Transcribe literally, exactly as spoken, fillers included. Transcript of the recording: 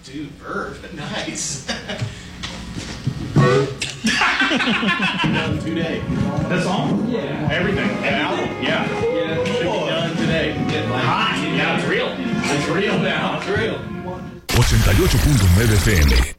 Dude, Verve, nice. Done today. This song? Yeah. Everything. An album? Yeah. Yeah, should be done today. Hot. Now it's real. It's real now. It's real. ochenta y ocho punto nueve F M